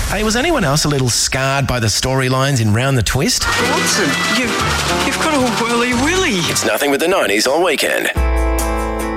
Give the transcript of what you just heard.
Hey, was anyone else a little scarred by the storylines in Round the Twist? Watson, you've got a whirly willy. It's Nothing But the 90s on Weekend.